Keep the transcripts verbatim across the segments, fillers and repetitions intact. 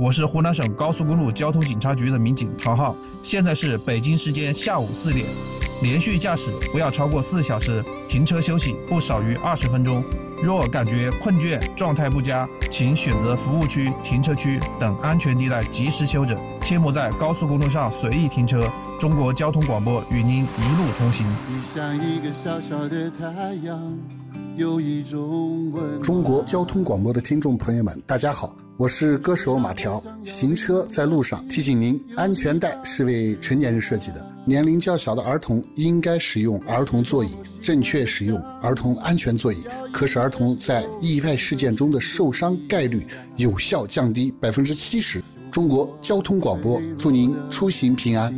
我是湖南省高速公路交通警察局的民警陶浩，现在是北京时间下午四点。连续驾驶不要超过四小时，停车休息不少于二十分钟。若感觉困倦、状态不佳，请选择服务区、停车区等安全地带及时休整，切莫在高速公路上随意停车。中国交通广播与您一路同行。 你像一个小小的太阳，有一种温。 中国交通广播的听众朋友们，大家好，我是歌手马条。行车在路上，提醒您，安全带是为成年人设计的，年龄较小的儿童应该使用儿童座椅，正确使用儿童安全座椅，可使儿童在意外事件中的受伤概率有效降低百分之七十。中国交通广播祝您出行平安。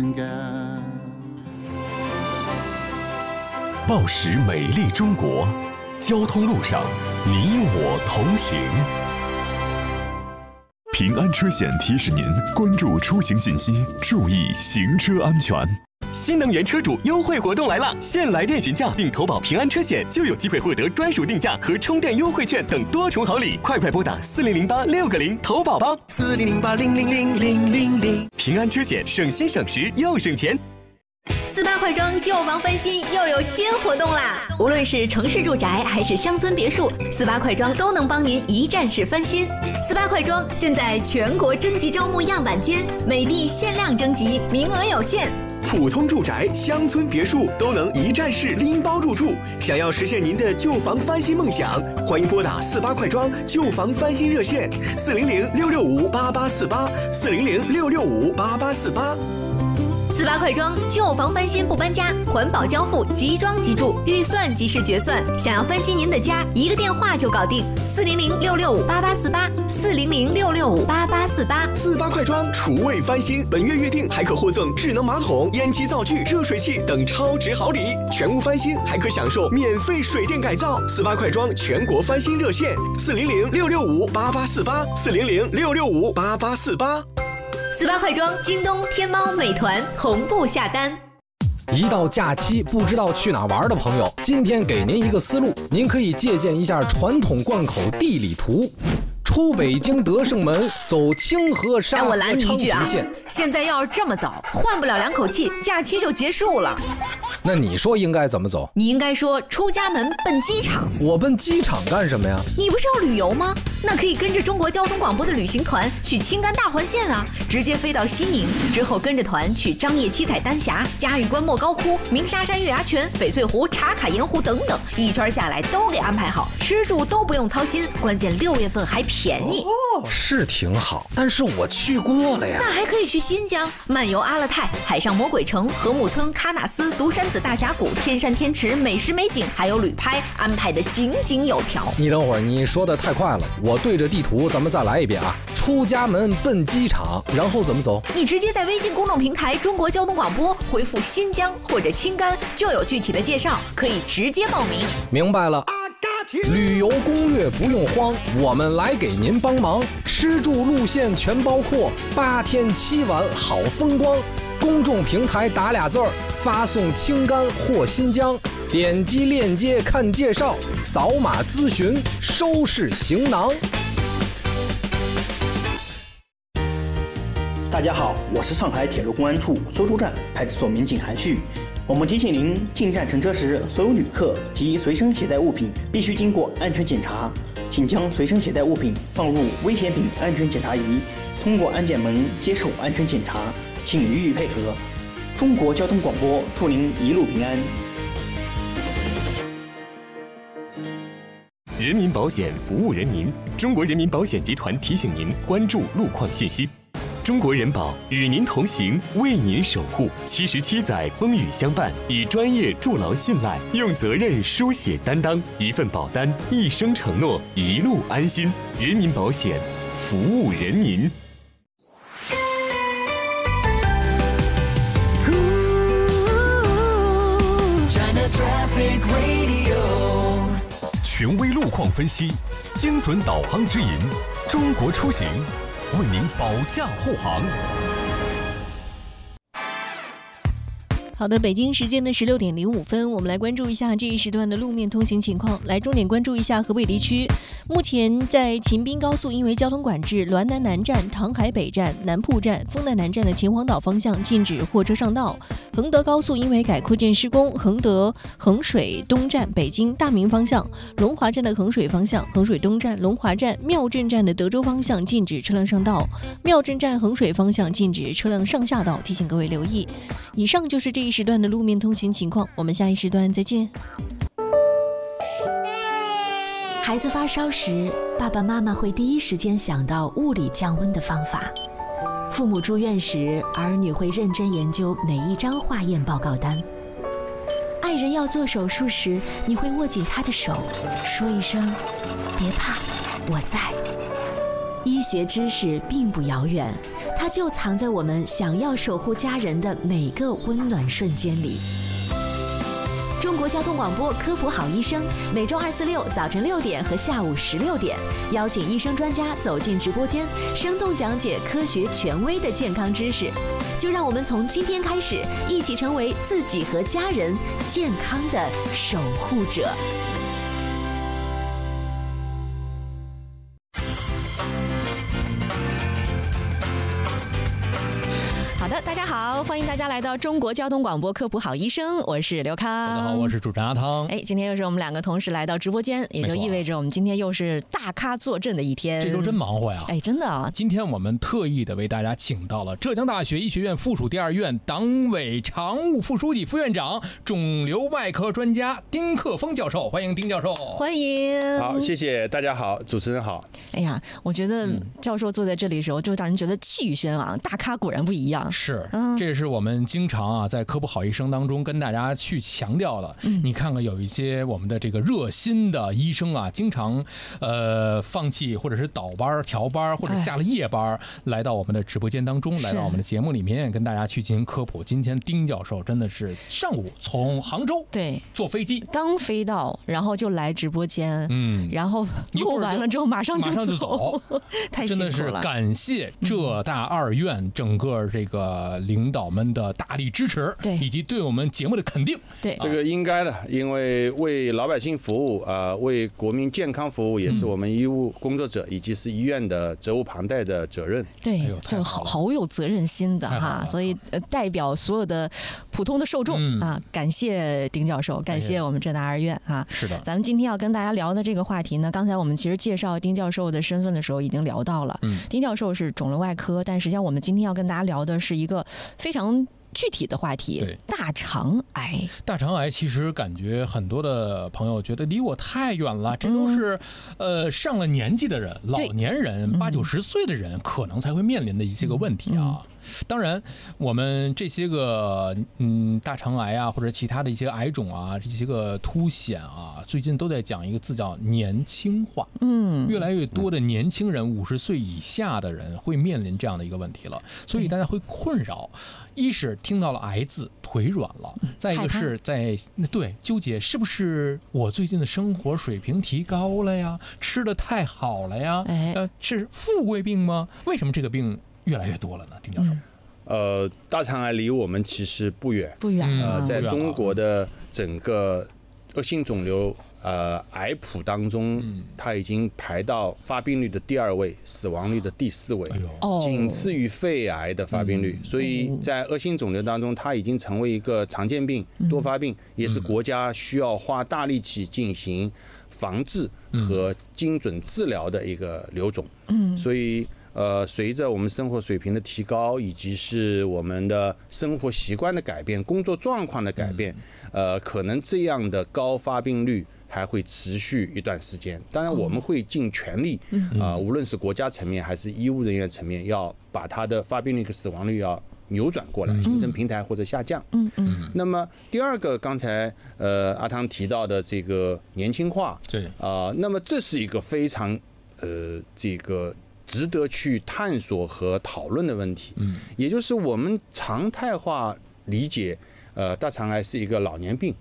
报时美丽中国，交通路上你我同行。平安车险提示您关注出行信息，注意行车安全。 新能源车主优惠活动来了！现来电询价并投保平安车险，就有机会获得专属定价和充电优惠券等多重好礼。快快拨打四零零八六个零投保吧！ 四零零八零零零零零零。 平安车险，省心省时又省钱。 四八快装旧房翻新又有新活动啦！无论是城市住宅还是乡村别墅，四八快装都能帮您一站式翻新。四八快装现在全国征集招募样板间，每地限量征集，名额有限。 普通住宅、乡村别墅都能一站式拎包入住。想要实现您的旧房翻新梦想，欢迎拨打四八快装旧房翻新热线四零零六六五八八四八四零零六六五八八四八。 四八快装旧房翻新不搬家，环保交付，即装即住，预算即时决算。想要翻新您的家，一个电话就搞定。四零零六六五八八四八四零零六六五八八四八。 四八快装厨卫翻新，本月预定还可获赠智能马桶、烟机灶具、热水器等超值好礼。全屋翻新还可享受免费水电改造。四八快装全国翻新热线四零零六六五八八四八四零零六六五八八四八。 四八快装，京东、天猫、美团同步下单。 一到假期不知道去哪玩的朋友，今天给您一个思路，您可以借鉴一下传统贯口地理图。出北京德胜门，走清河沙河昌平县。 现在要是这么走，换不了两口气，假期就结束了。 那你说应该怎么走？ 你应该说出家门奔机场。 我奔机场干什么呀？ 你不是要旅游吗？那可以跟着中国交通广播的旅行团去青甘大环线啊，直接飞到西宁，之后跟着团去张掖七彩丹霞、嘉峪关莫高窟、鸣沙山月牙泉、翡翠湖、茶卡盐湖等等，一圈下来都给安排好，吃住都不用操心，关键六月份还便宜。 哦，是挺好，但是我去过了呀。 那还可以去新疆漫游阿勒泰、海上魔鬼城、禾木村、喀纳斯、独山子大峡谷、天山天池，美食美景还有旅拍安排的井井有条。 你等会儿，你说的太快了，我对着地图咱们再来一遍啊。出家门奔机场，然后怎么走？ 你直接在微信公众平台中国交通广播回复新疆或者青甘，就有具体的介绍，可以直接报名。 明白了。旅游攻略不用慌，我们来给您帮忙，吃住路线全包括，八天七晚好风光。公众平台打俩字儿，发送青甘或新疆，点击链接看介绍，扫码咨询，收拾行囊。 大家好，我是上海铁路公安处搜出站派出所民警韩旭。我们提醒您，进站乘车时，所有旅客及随身携带物品必须经过安全检查，请将随身携带物品放入危险品安全检查仪，通过安检门接受安全检查，请予以配合。中国交通广播祝您一路平安。 人民保险服务人民，中国人民保险集团提醒您关注路况信息。中国人保与您同行，为您守护。七十七载风雨相伴，以专业筑牢信赖，用责任书写担当。一份保单，一生承诺，一路安心。人民保险，服务人民。 权威路况分析，精准导航指引，中国出行为您保驾护航。 好的，北京时间的十六点零五分，我们来关注一下这一时段的路面通行情况。来，重点关注一下河北地区。目前在秦滨高速，因为交通管制，滦南南站、唐海北站、南铺站、丰南南站的秦皇岛方向禁止货车上道。衡德高速因为改扩建施工，衡德衡水东站、北京大明方向、龙华站的衡水方向、衡水东站、龙华站、庙镇站的德州方向禁止车辆上道，庙镇站衡水方向禁止车辆上下道，提醒各位留意。以上就是这一时段的路面通行情况，我们下一时段再见。 孩子发烧时，爸爸妈妈会第一时间想到物理降温的方法；父母住院时，儿女会认真研究每一张化验报告单；爱人要做手术时，你会握紧他的手，说一声“别怕，我在”。医学知识并不遥远，它就藏在我们想要守护家人的每个温暖瞬间里。中国交通广播科普好医生，每周二、四、六早晨六点和下午十六点，邀请医生专家走进直播间，生动讲解科学权威的健康知识。就让我们从今天开始，一起成为自己和家人健康的守护者。 好的，大家好，欢迎大家来到中国交通广播科普好医生，我是刘康。 大家好，我是主持人阿汤。 哎，今天又是我们两个同时来到直播间，也就意味着我们今天又是大咖坐镇的一天。 这周真忙活呀！ 哎，真的啊！ 今天我们特意的为大家请到了浙江大学医学院附属第二院党委常务副书记、副院长、肿瘤外科专家丁克峰教授，欢迎丁教授。 欢迎。 好，谢谢大家好，主持人好。 哎呀，我觉得教授坐在这里的时候，就让人觉得气宇轩昂，大咖果然不一样。 是，嗯，这是我们经常啊在科普好医生当中跟大家去强调的。嗯、你看看有一些我们的这个热心的医生啊，经常呃放弃或者是倒班、调班或者下了夜班，哎、来到我们的直播间当中，来到我们的节目里面跟大家去进行科普。今天丁教授真的是上午从杭州对坐飞机刚飞到，然后就来直播间，嗯，然后录完了之后马上就走， 马上就走太辛苦了。 真的是感谢浙大二院整个这个领导们的大力支持， 对， 以及对我们节目的肯定。 对， 这个应该的，因为为老百姓服务啊、呃，为国民健康服务，也是我们医务工作者以及是医院的责无旁贷的责任。 对，哎、就好好有责任心的哈，所以呃，代表所有的普通的受众、嗯、啊，感谢丁教授，感谢我们浙大二院啊。 是的， 咱们今天要跟大家聊的这个话题呢，刚才我们其实介绍丁教授的身份的时候已经聊到了。嗯，丁教授是肿瘤外科，但实际上我们今天要跟大家聊的是一个非常具体的话题，大肠癌。 大肠癌其实感觉很多的朋友觉得离我太远了，这都是、嗯、呃上了年纪的人、老年人、八九十岁的人可能才会面临的一些个问题啊。嗯嗯当然，我们这些个嗯大肠癌啊，或者其他的一些癌种啊，这些个凸显啊，最近都在讲一个字叫年轻化。嗯，越来越多的年轻人，五十岁以下的人会面临这样的一个问题了，所以大家会困扰。一是听到了癌字，腿软了；再一个是在对纠结是不是我最近的生活水平提高了呀，吃的太好了呀？哎、呃，是富贵病吗？为什么这个病越来越多了呢？丁教授， 呃，大肠癌离我们其实不远， 不远。 呃，在中国的整个恶性肿瘤呃癌谱当中，它已经排到发病率的第二位，死亡率的第四位，仅次于肺癌的发病率。所以在恶性肿瘤当中，它已经成为一个常见病、多发病，也是国家需要花大力气进行防治和精准治疗的一个瘤种。嗯，所以。呃，随着我们生活水平的提高，以及是我们的生活习惯的改变、工作状况的改变，呃，可能这样的高发病率还会持续一段时间。当然，我们会尽全力，啊、呃，无论是国家层面还是医务人员层面，要把它的发病率和死亡率要扭转过来，形成平台或者下降。嗯嗯。那么第二个，刚才呃阿汤提到的这个年轻化， 对啊、呃，那么这是一个非常呃这个。值得去探索和讨论的问题，嗯，也就是我们常态化理解，呃，大肠癌是一个老年病，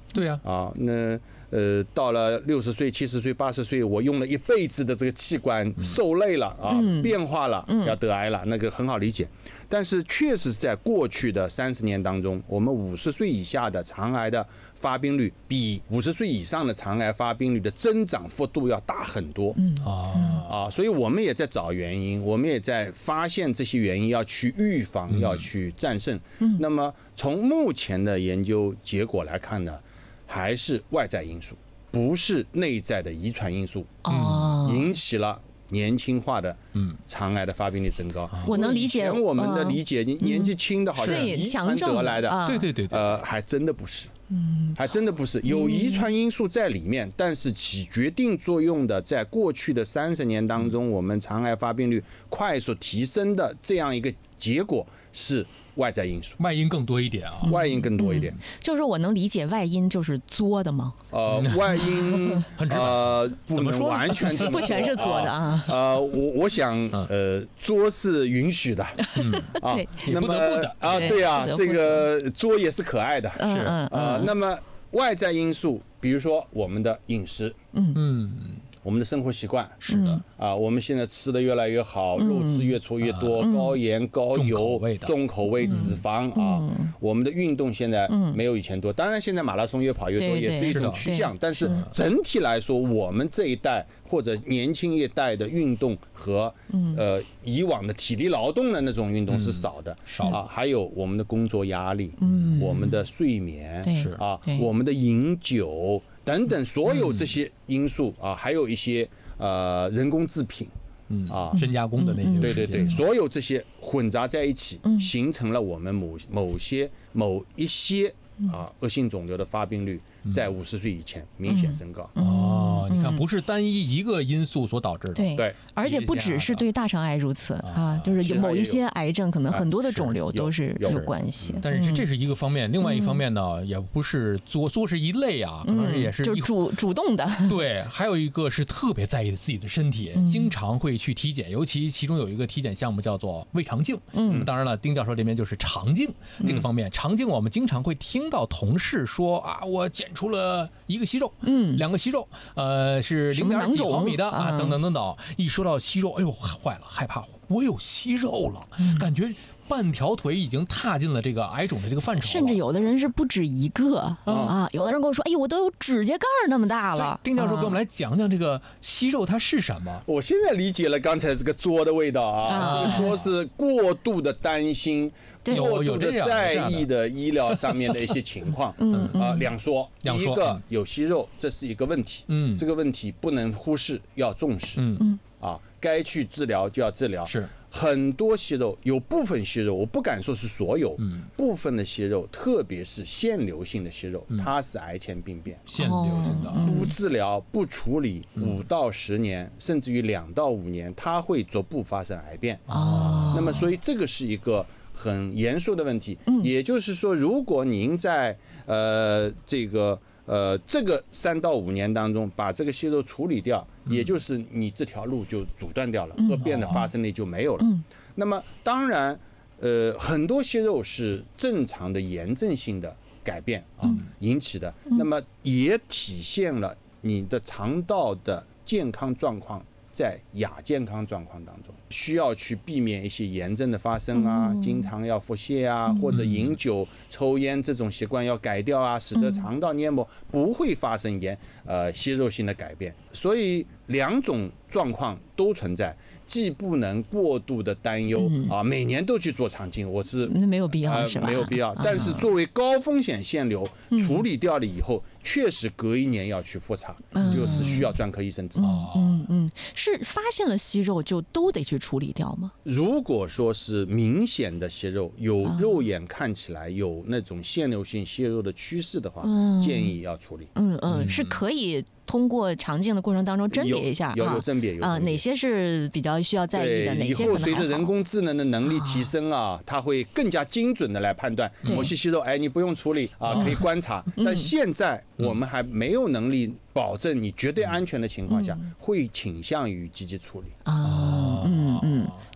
对呀、 啊，啊，那呃，到了六十岁、七十岁、八十岁，我用了一辈子的这个器官受累了啊， 嗯、 变化了，要得癌了，那个很好理解。但是确实在过去的三十年当中，我们五十岁以下的肠癌的发病率比五十岁以上的肠癌发病率的增长幅度要大很多。 嗯啊啊，所以我们也在找原因，我们也在发现这些原因，要去预防， 嗯、 要去战胜。嗯，那么从目前的研究结果来看呢，还是外在因素，不是内在的遗传因素， 哦， 引起了年轻化的肠癌的发病率增高。 我能理解， 以前我们的理解，年纪轻的好像遗传得来的， 对对对， 呃，还真的不是。嗯，还真的不是，有遗传因素在里面，但是起决定作用的，在过去的三十年当中，我们肠癌发病率快速提升的这样一个结果是外在因素， 外因更多一点啊， 外因更多一点。 嗯、就是我能理解外因就是作的吗？ 呃，外因呃不能完全这么不全是作的啊。 呃，我我想呃作是允许的， 嗯啊，那么不得不的啊，对啊，这个作也是可爱的， 是啊。那么外在因素，比如说我们的饮食， 嗯嗯。 我们的生活习惯是的啊，我们现在吃的越来越好，肉吃越出越多，高盐、高油、重口味、脂肪啊。我们的运动现在没有以前多，当然现在马拉松越跑越多，也是一种趋向。但是整体来说，我们这一代或者年轻一代的运动和呃以往的体力劳动的那种运动是少的， 少啊。还有我们的工作压力，我们的睡眠是啊，我们的饮酒。等等，所有这些因素啊，还有一些呃人工制品， 嗯啊， 深加工的那些， 对对对，所有这些混杂在一起，形成了我们某某些某一些啊恶性肿瘤的发病率在五十岁以前明显升高。 哦，你看，不是单一一个因素所导致的， 对对， 而且不只是对大肠癌如此啊，就是某一些癌症，可能很多的肿瘤都是有关系。 但是这是一个方面，另外一方面呢，也不是作作是一类啊，可能也是就主主动的。 对，还有一个是特别在意自己的身体，经常会去体检，尤其其中有一个体检项目叫做胃肠镜。嗯，当然了，丁教授这边就是肠镜这个方面，肠镜我们经常会听到同事说啊，我检出了一个息肉，嗯，两个息肉，呃，是零点几毫米的啊，等等等等。一说到息肉，哎呦，坏了，害怕，我有息肉了，感觉半条腿已经踏进了这个癌肿的这个范畴， 甚至有的人是不止一个啊。有的人跟我说，哎呦，我都有指甲盖那么大了。 丁教授给我们来讲讲这个息肉它是什么？ 我现在理解了刚才这个作的味道啊，这个说是过度的担心。过度的在意的医疗上面的一些情况，嗯啊，两说，第一个有息肉，这是一个问题，嗯，这个问题不能忽视，要重视，嗯嗯，啊，该去治疗就要治疗， 是很多息肉，有部分息肉，我不敢说是所有，嗯，部分的息肉，特别是腺瘤性的息肉，它是癌前病变， 腺瘤性的， 不治疗不处理，五到十年，甚至于两到五年，它会逐步发生癌变，哦，那么所以这个是一个很严肃的问题，也就是说，如果您在呃这个呃这个三到五年当中把这个息肉处理掉，也就是你这条路就阻断掉了，恶变的发生率就没有了。那么当然，呃，很多息肉是正常的炎症性的改变啊引起的，那么也体现了你的肠道的健康状况。在亚健康状况当中，需要去避免一些炎症的发生啊，嗯、经常要腹泻啊，嗯、或者饮酒、抽烟这种习惯要改掉啊，使得肠道黏膜不会发生炎呃息肉性的改变。所以两种状况都存在，既不能过度的担忧、嗯、啊，每年都去做肠镜，我是没有必要、呃、是吧？ 没有必要。但是作为高风险腺瘤、嗯、处理掉了以后，确实隔一年要去复查，嗯、就是需要专科医生指导。 嗯嗯嗯，是发现了息肉就都得去处理掉吗？ 如果说是明显的息肉，有肉眼看起来有那种腺瘤性息肉的趋势的话，嗯、建议要处理。 嗯嗯，是可以通过肠镜的过程当中甄别一下， 有有甄别，有啊，哪些是比较需要在意的，哪些可能还好。 以后随着人工智能的能力提升啊，它会更加精准的来判断某些息肉，哎，你不用处理啊，可以观察。但现在我们还没有能力保证你绝对安全的情况下，会倾向于积极处理啊。嗯嗯，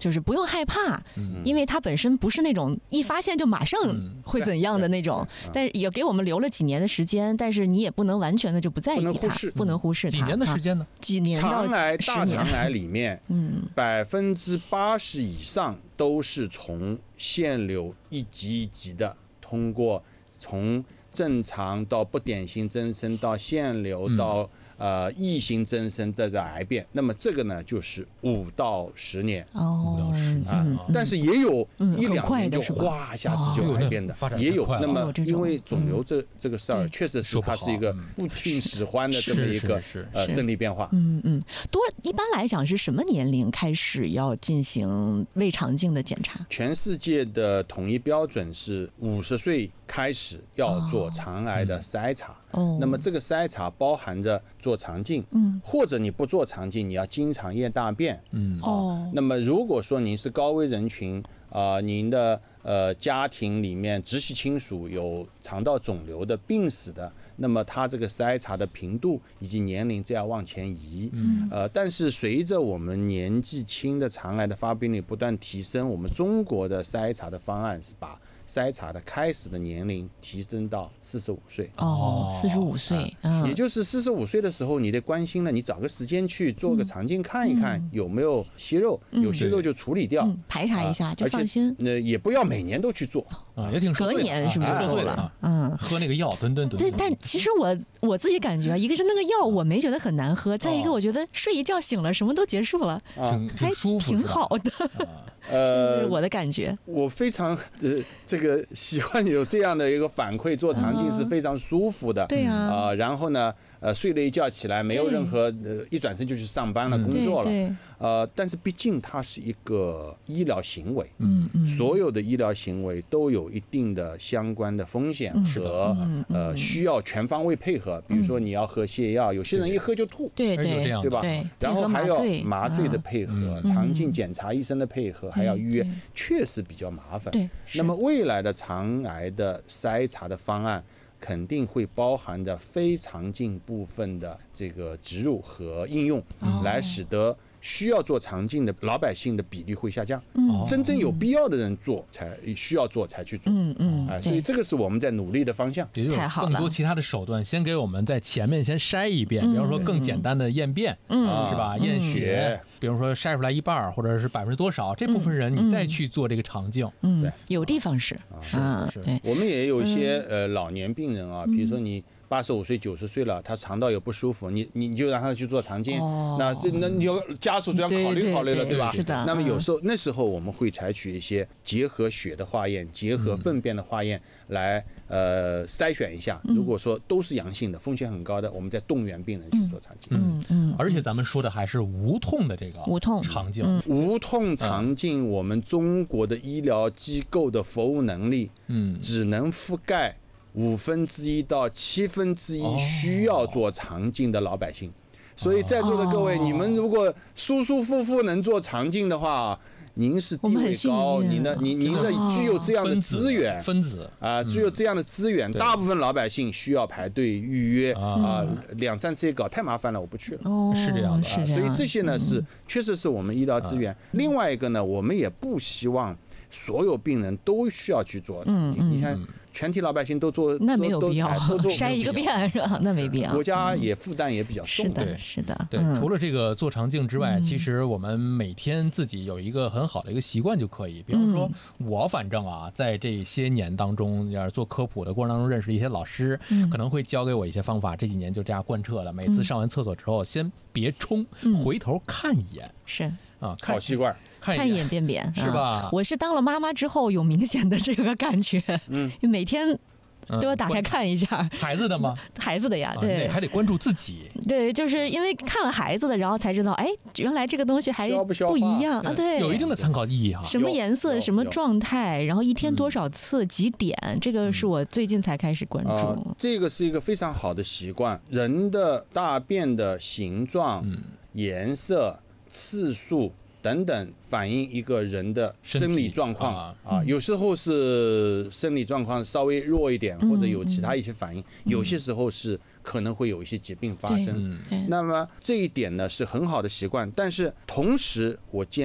就是不用害怕， 嗯、 因为它本身不是那种一发现就马上会怎样的那种，嗯、但是也给我们留了几年的时间，但是你也不能完全的就不在意它，不能忽视它。 几年的时间呢？ 啊、几年到肠癌大肠癌里面， 嗯， 百分之八十以上都是从腺瘤一级一级的通过从正常到不典型增生到腺瘤到、嗯呃，异型增生的癌变，那么这个呢，就是五到十年哦， 啊， 嗯、 但是也有一两年就哗一下子就癌变的， 哦、 也有。那么因为肿瘤这、 嗯、 这个事儿，确实是它是一个不听使唤的这么一个呃生理变化。 嗯嗯，多一般来讲是什么年龄开始要进行胃肠镜的检查？ 全世界的统一标准是五十岁开始要做肠癌的筛查。 哦， 那么这个筛查包含着做肠镜， 嗯， 或者你不做肠镜，你要经常验大便， 嗯， 哦，那么如果说您是高危人群啊、呃，您的呃家庭里面直系亲属有肠道肿瘤的病史的，那么它这个筛查的频度以及年龄这样往前移， 嗯， 呃，但是随着我们年纪轻的肠癌的发病率不断提升，我们中国的筛查的方案是把筛查的开始的年龄提升到四十五岁哦，四十五岁， 嗯，也就是四十五岁的时候，你得关心了，你找个时间去做个肠镜看一看有没有息肉， 嗯、 有息肉就处理掉， 嗯、排查一下、啊、就放心。 那、呃、也不要每年都去做啊，也挺隔年是不是受罪了？嗯， 喝那个药吨吨吨。 但但其实我我自己感觉，一个是那个药我没觉得很难喝，再一个我觉得睡一觉醒了什么都结束了， 啊、 还舒服， 挺好的。 呃， 我的感觉， 我非常呃这个喜欢有这样的一个反馈，做肠镜是非常舒服的。 对呀， 啊、呃，然后呢，呃，睡了一觉起来，没有任何呃，一转身就去上班了，工作了。呃，但是毕竟它是一个医疗行为， 嗯嗯， 所有的医疗行为都有一定的相关的风险和、嗯、呃需要全方位配合。比如说你要喝泻药，有些人一喝就吐， 对对对吧？ 对， 然后还要麻醉的嗯配合，肠镜检查医生的配合，还要预约，确实比较麻烦。 对， 那么未来的肠癌的筛查的方案，肯定会包含着非肠镜部分的这个植入和应用， 哦、 来使得需要做肠镜的老百姓的比例会下降。 嗯， 真正有必要的人做才需要做才去做。 嗯嗯， 哎，所以这个是我们在努力的方向。 也就更多其他的手段，先给我们在前面先筛一遍，比方说更简单的验便， 嗯， 是吧？验血，比如说筛出来一半或者是百分之多少，这部分人你再去做这个肠镜。 嗯， 对， 有的方式是是。对， 我们也有一些呃老年病人啊，比如说你八十五岁、九十岁了，他肠道有不舒服，你你就让他去做肠镜， 哦、 那那你要家属这样考虑考虑了， 对吧？ 是的。 那么有时候、嗯、那时候我们会采取一些结合血的化验、结合粪便的化验来呃筛选一下。 嗯、 如果说都是阳性的，风险很高的，我们再动员病人去做肠镜。 嗯嗯。而且咱们说的还是无痛的这个无痛肠镜， 嗯、 无痛肠镜，我们中国的医疗机构的服务能力， 嗯， 只能覆盖五分之一到七分之一需要做肠镜的老百姓，哦、所以在座的各位，哦、你们如果舒舒服服能做肠镜的话，您是地位高，您的您您的具有这样的资源， 分子啊，具有这样的资源，大部分老百姓需要排队预约啊，两三次一搞太麻烦了，我不去了。 哦， 是这样的， 是这样。 所以这些呢是确实是我们医疗资源。另外一个呢，我们也不希望所有病人都需要去做肠镜。你看。全体老百姓都做， 那没有必要，筛一个遍是吧？那没必要。 国家也负担也比较重。 是的，是的。 对，除了这个做肠镜之外，其实我们每天自己有一个很好的一个习惯就可以。比方说，我反正啊，在这些年当中，要是做科普的过程当中，认识一些老师，可能会教给我一些方法。这几年就这样贯彻了。每次上完厕所之后，先别冲，回头看一眼。 是啊， 好习惯。 看一眼便便是吧？ 我是当了妈妈之后有明显的这个感觉， 嗯， 每天都要打开看一下。 孩子的吗？ 孩子的呀，对， 还得关注自己。 对，就是因为看了孩子的，然后才知道，哎，原来这个东西还不一样啊，对， 有一定的参考意义啊。 什么颜色，什么状态，然后一天多少次，几点，这个是我最近才开始关注。 这个是一个非常好的习惯，人的大便的形状、颜色、次数。等等，反映一个人的生理状况 啊, 啊，有时候是生理状况稍微弱一点，或者有其他一些反应，嗯、有些时候是可能会有一些疾病发生。那么这一点呢是很好的习惯，但是同时我建议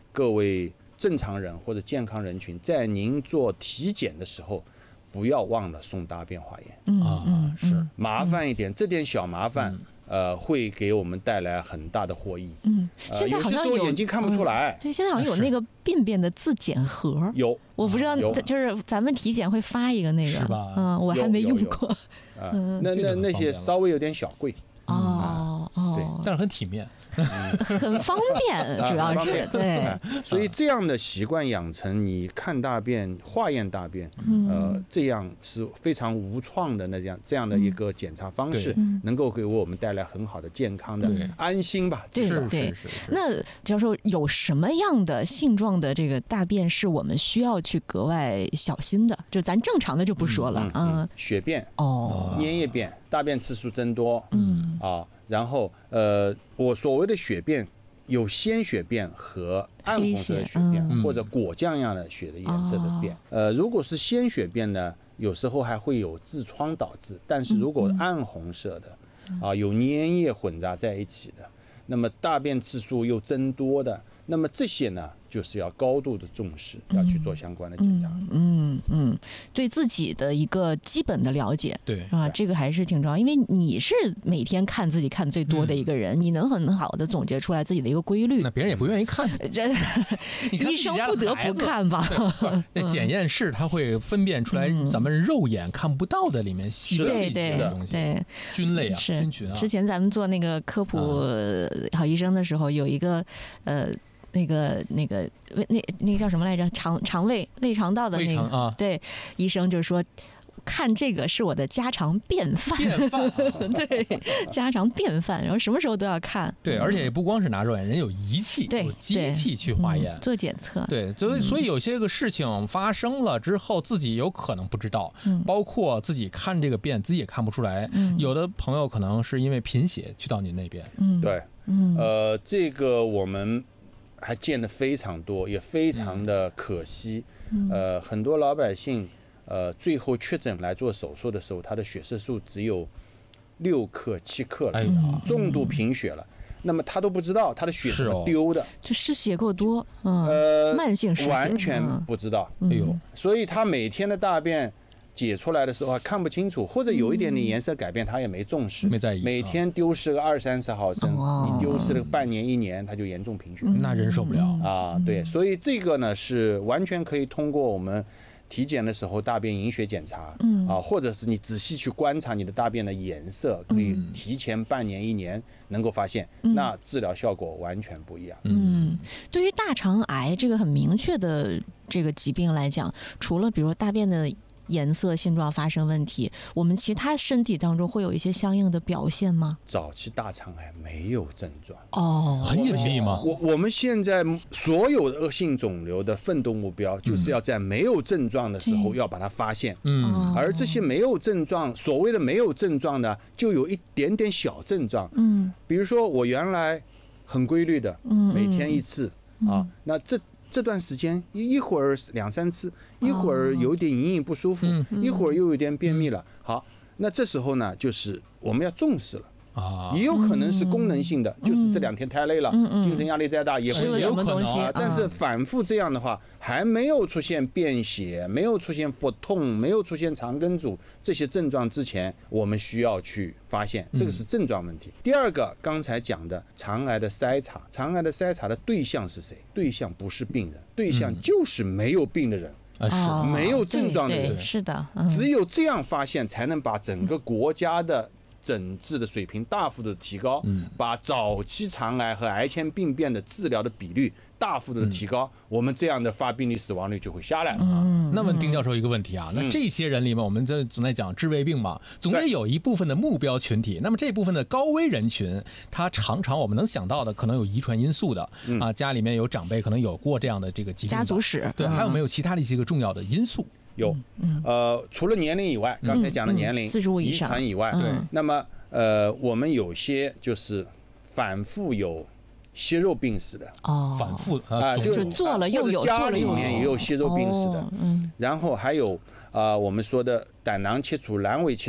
各位正常人或者健康人群，在您做体检的时候，不要忘了送大便化验。 嗯啊，是麻烦一点，这点小麻烦。呃，会给我们带来很大的获益。 嗯，现在好像有、 呃、有些时候眼睛看不出来。 对、嗯，现在好像有那个便便的自检盒。 有， 我不知道，就是咱们体检会发一个那个， 是吧？ 嗯，我还没用过。 啊，那那那些稍微有点小贵。 哦哦， 对， 但是很体面。 很方便，主要是对， 所以这样的习惯养成，你看大便、化验大便，呃，这样是非常无创的那样这样的一个检查方式，能够给我们带来很好的健康的安心吧。 对对。那教授有什么样的性状的这个大便是我们需要去格外小心的？就咱正常的就不说了啊， 血便哦， 粘液便，大便次数增多， 嗯啊。然后，呃，我所谓的血便有鲜血便和暗红色的血便， 嗯、 或者果酱一样的血的颜色的便。哦、呃，如果是鲜血便呢，有时候还会有痔疮导致；但是如果暗红色的，嗯、啊，有粘液混杂在一起的，那么大便次数又增多的，那么这些呢，就是要高度的重视，要去做相关的检查。 嗯 嗯, 嗯，对自己的一个基本的了解， 对啊，这个还是挺重要，因为你是每天看自己看最多的一个人，嗯、你能很好的总结出来自己的一个规律。 那别人也不愿意看， 这医生不得不看吧？ 那检验室它会分辨出来咱们肉眼看不到的里面细微的东西， 对菌类啊， 是菌群啊。 之前咱们做那个科普好医生的时候，有一个呃。那个那个那那个叫什么来着？肠肠胃胃肠道的那个， 啊、 对，医生就说。看这个是我的家常便饭， 便饭对，家常便饭，然后什么时候都要看。 对，而且也不光是拿肉眼，人有仪器， 对， 有机器去化验、 嗯、做检测。 对，所以所以有些个事情发生了之后，自己有可能不知道， 嗯、 包括自己看这个便，自己也看不出来。 嗯、 有的朋友可能是因为贫血去到您那边， 嗯， 对， 嗯， 呃，这个我们还见得非常多，也非常的可惜。 嗯、 呃，很多老百姓。呃，最后确诊来做手术的时候，他的血色素只有六克、七克了， 哎呀， 重度贫血了。那么他都不知道他的血是丢的， 就失血过多，嗯， 呃， 慢性失血， 完全不知道。 哎呦， 所以他每天的大便解出来的时候还看不清楚，或者有一点点颜色改变，他也没重视， 没在意。 每天丢失个二三十毫升， 哦、 你丢失了半年、一年，他就严重贫血， 那忍受不了啊。对，所以这个呢是完全可以通过我们。体检的时候，大便隐血检查， 嗯啊，或者是你仔细去观察你的大便的颜色，可以提前半年、一年能够发现， 嗯、 那治疗效果完全不一样。 嗯，对于大肠癌这个很明确的这个疾病来讲，除了比如说大便的颜色、性状发生问题，我们其他身体当中会有一些相应的表现吗？ 早期大肠癌没有症状哦， 很隐秘吗？ 我我们现在所有的恶性肿瘤的奋斗目标，就是要在没有症状的时候要把它发现。 嗯， 而这些没有症状，所谓的没有症状呢，就有一点点小症状。 嗯， 比如说我原来很规律的， 嗯， 每天一次、 嗯、 啊，那这。这段时间一会儿两三次，一会儿有点隐隐不舒服， 哦、 一会儿又有点便秘了。好，那这时候呢，就是我们要重视了。 啊， 也有可能是功能性的， 嗯、 就是这两天太累了， 嗯、 精神压力再大，也会有可能啊。但是反复这样的话，还没有出现便血，没有出现腹痛，没有出现肠梗阻这些症状之前，我们需要去发现，这个是症状问题。嗯、第二个，刚才讲的肠癌的筛查，肠癌的筛查的对象是谁？对象不是病人，对象就是没有病的人。 啊，是没有症状的人， 对对是的，嗯、 只有这样发现，才能把整个国家的诊治的水平大幅的提高， 嗯， 把早期肠癌和癌前病变的治疗的比率大幅的提高，嗯、我们这样的发病率、死亡率就会下来了。 嗯， 那问丁教授一个问题啊，那这些人里面，我们这总在讲治胃病嘛，总得有一部分的目标群体。那么这部分的高危人群，他常常我们能想到的，可能有遗传因素的、嗯、啊，家里面有长辈可能有过这样的这个疾病， 家族史， 对，还有没有其他的一些个重要的因素？ 有，呃，除了年龄以外，刚才讲的年龄、 四十五以上遗传以外， 对， 那么呃，我们有些就是反复有息肉病史的， 哦， 反复啊， 就是做了又有， 家里面也有息肉病史的， 嗯， 然后还有啊、呃，我们说的胆囊切除、阑尾切除，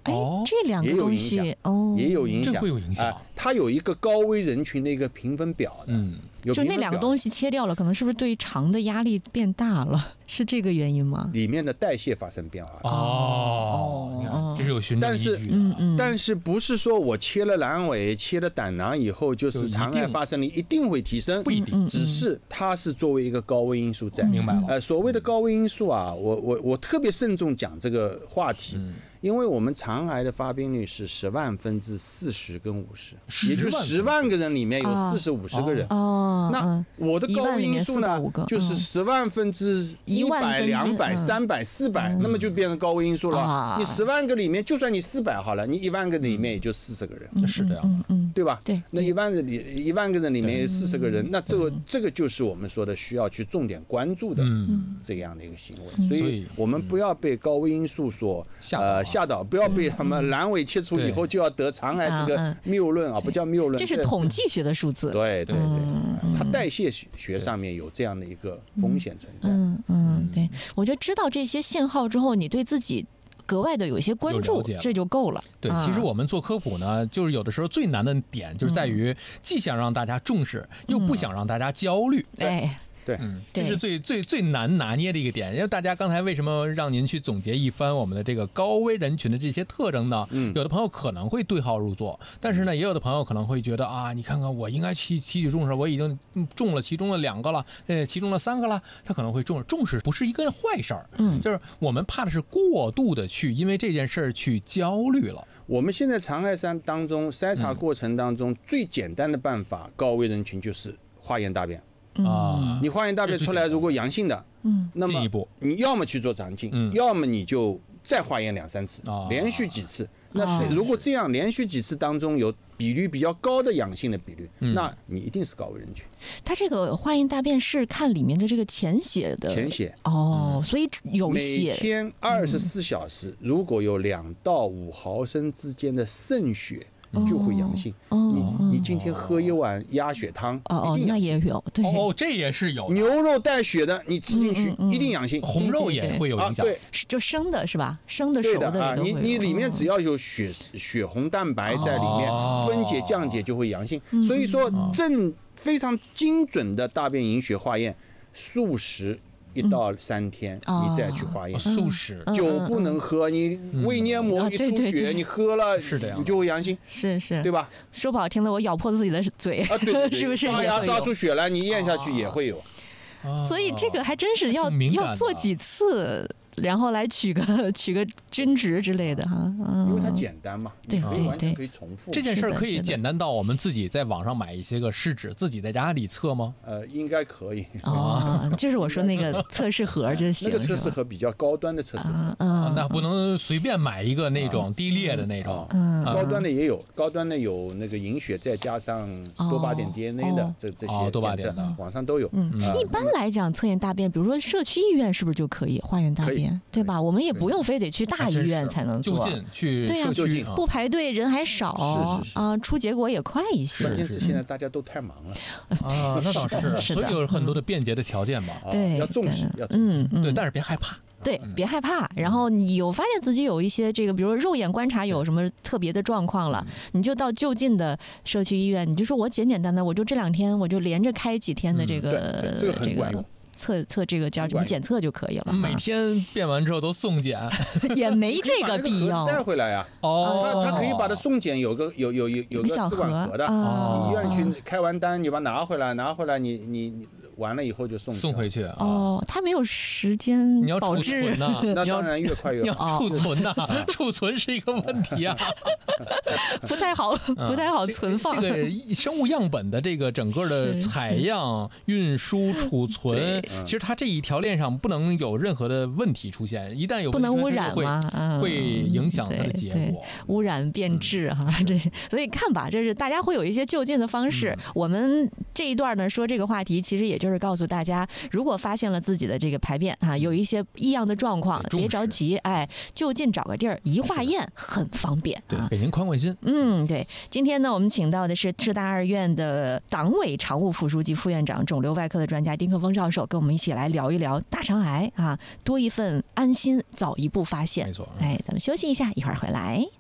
哎，这两个东西哦， 也有影响， 这会有影响。 啊，它有一个高危人群的一个评分表的， 嗯， 就那两个东西切掉了，可能是不是对肠的压力变大了？是这个原因吗？ 里面的代谢发生变化。 哦，你看这是有循证依据的。 嗯嗯，但是不是说我切了阑尾、切了胆囊以后，就是肠癌发生率一定会提升？ 不一定， 只是它是作为一个高危因素在。 明白了。 呃，所谓的高危因素啊，我我我特别慎重讲这个话题。嗯，因为我们肠癌的发病率是十万分之四十跟五十，也就是十万个人里面有四十五十个人。 哦， 那我的高危因素呢，就是十万分之一百、两百、三百、四百，那么就变成高危因素了。你十万个里面，就算你四百好了，你一万个里面也就四十个人， 是这样的， 对吧？ 对。 那一万个里一万个人里面有四十个人，那这个这个就是我们说的需要去重点关注的这样的一个行为。所以我们不要被高危因素所呃吓倒，不要被什么阑尾切除以后就要得肠癌这个谬论啊，不叫谬论， 这是统计学的数字。 对对对，它代谢学上面有这样的一个风险存在。 嗯嗯，对，我觉得知道这些信号之后，你对自己格外的有一些关注，这就够了。 对，其实我们做科普呢，就是有的时候最难的点就是在于，既想让大家重视，又不想让大家焦虑。 哎。 对， 嗯，这是最最最难拿捏的一个点。因为大家刚才为什么让您去总结一番我们的这个高危人群的这些特征呢？嗯，有的朋友可能会对号入座，但是呢，也有的朋友可能会觉得啊，你看看我应该提提起重视，我已经中了其中的两个了，呃，其中的三个了，他可能会重视。重视不是一个坏事儿，嗯，就是我们怕的是过度的去因为这件事儿去焦虑了。 我们现在肠癌筛当中筛查过程当中、嗯、最简单的办法，高危人群就是化验大便。啊，你化验大便出来如果阳性的，嗯，那么你要么去做肠镜，嗯，要么你就再化验两三次，啊，连续几次。那这如果这样连续几次当中有比率比较高的阳性的比率，嗯，那你一定是高危人群。 它这个化验大便是看里面的这个潜血的潜血哦，所以有血。 每天二十四小时，如果有两到五毫升之间的渗血。就会阳性。哦，你你今天喝一碗鸭血汤， 哦哦，那也有，对， 哦，这也是有。 牛肉带血的，你吃进去一定阳性。 红肉也会有影响， 对， 就生的是吧？生的熟的啊，你你里面只要有血血红蛋白在里面，分解降解就会阳性。所以说，正非常精准的大便隐血化验，素食。一到三天，你再去化验。 素食酒不能喝，你胃黏膜一出血，你喝了是这样， 你就会阳性。 是是， 对吧？ 说不好听的，我咬破自己的嘴， 啊，对， 是不是？ 大牙刷出血来，你咽下去也会有。 所以这个还真是要要做几次。然后来取个取个均值之类的哈， 因为它简单嘛， 对对对， 可以重复。 这件事可以简单到我们自己在网上买一些个试纸，自己在家里测吗？ 呃，应该可以。 哦，就是我说那个测试盒就行。 那个测试盒比较高端的测试盒， 嗯，那不能随便买一个那种低劣的那种。 嗯， 高端的也有，高端的有那个隐血再加上多巴点 D N A 的这这些检测，网上都有。 嗯，一般来讲测验大便，比如说社区医院是不是就可以化验大便？对吧？我们也不用非得去大医院才能做， 就近去对呀，不排队，人还少啊，出结果也快一些。 关键是现在大家都太忙了啊，那倒是，所以有很多的便捷的条件嘛。 对， 要重视，要重视， 对，但是别害怕。 对，别害怕。然后你有发现自己有一些这个，比如说肉眼观察有什么特别的状况了，你就到就近的社区医院，你就说我简简单单，我就这两天我就连着开几天的这个这个。测测这个叫什么检测就可以了。 每天变完之后都送检， 也没这个必要。 带回来呀，哦，他他可以把它送检，有个有有有有个试管盒的，你医院去开完单，你把它拿回来，拿回来你你你完了以后就送送回去。 哦，他没有时间你要保质呐， 那当然越快越好。你要储存呐，储存是一个问题啊， 不太好，不太好存放。 这个生物样本的这个整个的采样、运输、储存。其实它这一条链上不能有任何的问题出现，一旦有不能污染吗？ 会会影响它的结果， 污染变质哈。这所以看吧，这是大家会有一些就近的方式。我们这一段呢说这个话题，其实也就是告诉大家，如果发现了自己的这个排便啊有一些异样的状况，别着急，哎，就近找个地儿一化验，很方便。 对，给您宽宽心。 嗯，对。今天呢，我们请到的是浙大二院的党委常务副书记、副院长、肿瘤外科的专家丁克峰教授。跟我们一起来聊一聊大肠癌啊，多一份安心，早一步发现。 没错， 哎，咱们休息一下，一会儿回来。